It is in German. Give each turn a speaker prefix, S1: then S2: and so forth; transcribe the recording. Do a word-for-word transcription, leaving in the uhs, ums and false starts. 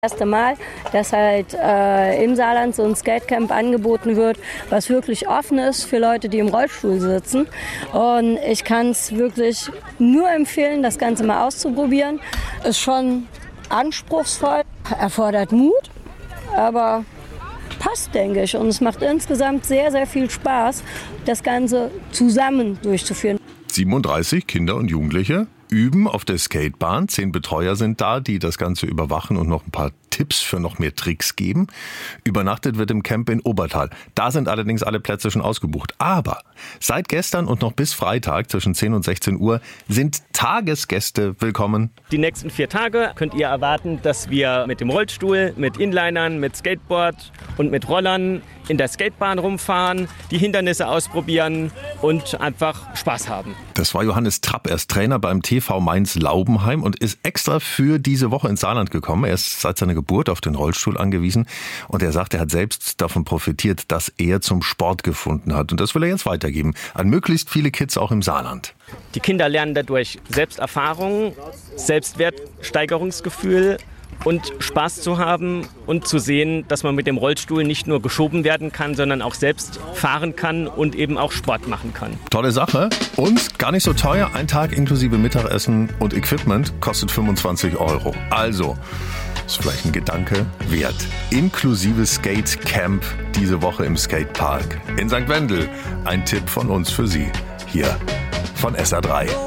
S1: Das erste Mal, dass halt äh, im Saarland so ein Skatecamp angeboten wird, was wirklich offen ist für Leute, die im Rollstuhl sitzen. Und ich kann es wirklich nur empfehlen, das Ganze mal auszuprobieren. Ist schon anspruchsvoll, erfordert Mut, aber passt, denke ich. Und es macht insgesamt sehr, sehr viel Spaß, das Ganze zusammen durchzuführen.
S2: siebenunddreißig Kinder und Jugendliche üben auf der Skatebahn. Zehn Betreuer sind da, die das Ganze überwachen und noch ein paar Tipps für noch mehr Tricks geben. Übernachtet wird im Camp in Obertal. Da sind allerdings alle Plätze schon ausgebucht. Aber seit gestern und noch bis Freitag zwischen zehn und sechzehn Uhr sind Tagesgäste willkommen.
S3: Die nächsten vier Tage könnt ihr erwarten, dass wir mit dem Rollstuhl, mit Inlinern, mit Skateboard und mit Rollern in der Skatebahn rumfahren, die Hindernisse ausprobieren und einfach Spaß haben.
S2: Das war Johannes Trapp. Er ist Trainer beim T V Mainz Laubenheim und ist extra für diese Woche ins Saarland gekommen. Er ist seit seiner Geburt auf den Rollstuhl angewiesen und er sagt, er hat selbst davon profitiert, dass er zum Sport gefunden hat. Und das will er jetzt weitergeben an möglichst viele Kids auch im Saarland.
S3: Die Kinder lernen dadurch Selbsterfahrung, Selbstwertsteigerungsgefühl und Spaß zu haben und zu sehen, dass man mit dem Rollstuhl nicht nur geschoben werden kann, sondern auch selbst fahren kann und eben auch Sport machen kann.
S2: Tolle Sache und gar nicht so teuer. Ein Tag inklusive Mittagessen und Equipment kostet fünfundzwanzig Euro. Also, ist vielleicht ein Gedanke wert. Inklusive Skate Camp diese Woche im Skatepark in Sankt Wendel. Ein Tipp von uns für Sie hier von S R drei.